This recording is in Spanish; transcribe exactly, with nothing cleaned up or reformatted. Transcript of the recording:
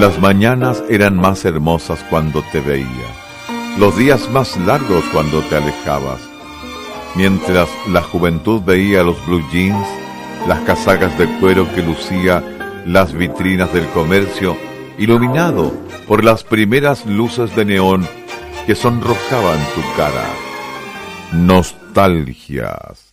Las mañanas eran más hermosas cuando te veía, los días más largos cuando te alejabas, mientras la juventud veía los blue jeans, las casacas de cuero que lucía las vitrinas del comercio, iluminado por las primeras luces de neón que sonrojaban tu cara. Nostalgias.